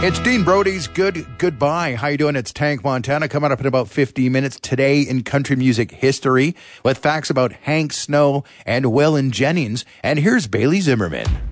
It's Dean Brody's Goodbye. How you doing? It's Tank Montana coming up in about 15 minutes today in country music history with facts about Hank Snow and Waylon Jennings. And here's Bailey Zimmerman.